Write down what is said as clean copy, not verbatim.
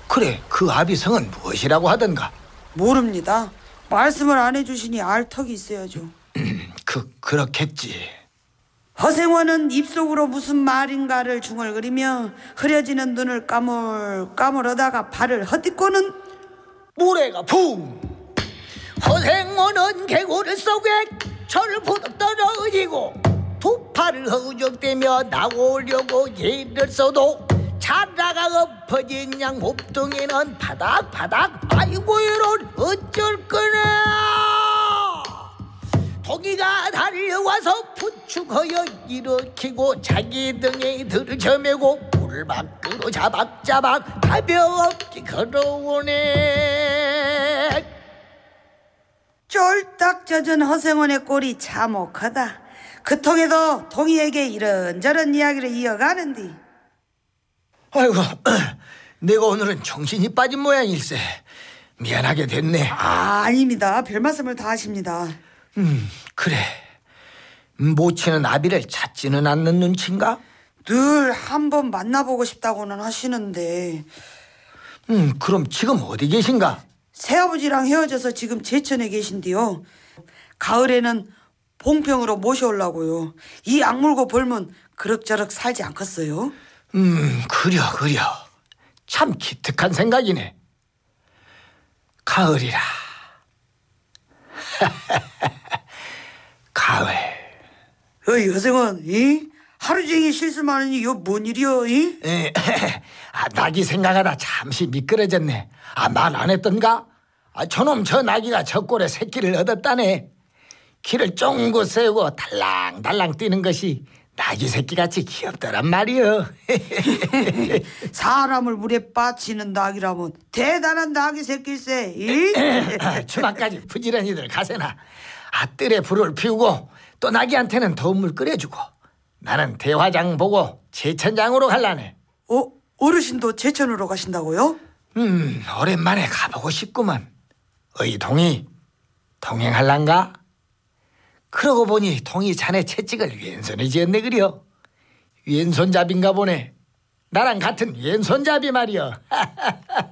그래, 그 아비성은 무엇이라고 하던가? 모릅니다. 말씀을 안 해주시니 알 턱이 있어야죠. 그렇겠지. 허생원은 입속으로 무슨 말인가를 중얼거리며 흐려지는 눈을 까물까물하다가 발을 헛디꼬는 모래가 붕! 허생원은 개구리 속에 철부덕 떨어지고 두 팔을 허우적대며 나오려고 예를 써도 자다가 엎어진 양 몸뚱이는 바닥바닥. 아이고 이런 어쩔 거나. 동이가 달려와서 부축하여 일으키고 자기 등에 들쳐매고 물 밖으로 자박자박 가볍게 걸어오네. 쫄딱 젖은 허생원의 꼴이 참혹하다. 그 통에도 동이에게 이런저런 이야기를 이어가는디. 아이고, 내가 오늘은 정신이 빠진 모양일세. 미안하게 됐네. 아닙니다. 별 말씀을 다 하십니다. 그래. 모치는 아비를 찾지는 않는 눈치인가? 늘 한번 만나보고 싶다고는 하시는데 그럼 지금 어디 계신가? 새아버지랑 헤어져서 지금 제천에 계신디요. 가을에는 봉평으로 모셔오려고요. 이 악물고 벌면 그럭저럭 살지 않겠어요? 그려. 참 기특한 생각이네. 가을이라. 가을. 어이 허생원, 하루 종일 실수만 하니 이거 뭔 일이여? 낙이 생각하다 잠시 미끄러졌네. 말 안 했던가? 저놈 저 낙이가 저 꼴에 새끼를 얻었다네. 키를 쫑긋 세우고 달랑달랑 뛰는 것이 낙이 새끼같이 귀엽더란 말이여. 사람을 물에 빠치는 낙이라면 대단한 낙이 새끼일세. 주막까지 부지런히들 가세나. 뜰에 불을 피우고 또 낙이한테는 더운 물 끓여주고 나는 대화장 보고 제천장으로 갈라네. 어르신도 제천으로 가신다고요? 오랜만에 가보고 싶구만. 어이 동이 동행할란가? 그러고 보니 동이 자네 채찍을 왼손에 지었네 그려. 왼손잡인가 보네. 나랑 같은 왼손잡이 말이여.